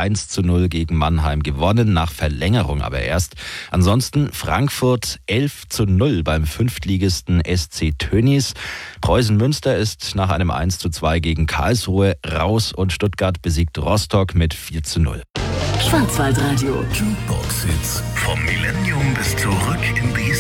1:0 gegen Mannheim gewonnen, nach Verlängerung aber erst. Ansonsten Frankfurt 11:0 beim Fünftligisten SC Tönnies. Preußen Münster ist nach einem 1:2 gegen Karlsruhe raus und Stuttgart besiegt Rostock mit 4:0. Schwarzwaldradio. Jukebox Hits vom Millennium bis zurück in die